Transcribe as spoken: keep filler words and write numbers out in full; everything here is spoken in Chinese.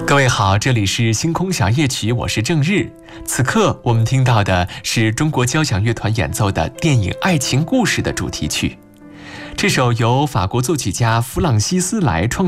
各位好，这里是星空小夜曲，我是郑日。此刻我们听到的是中国交响乐团演奏的电影《爱情故事》的主题曲。这首由法国作曲家弗朗西斯莱创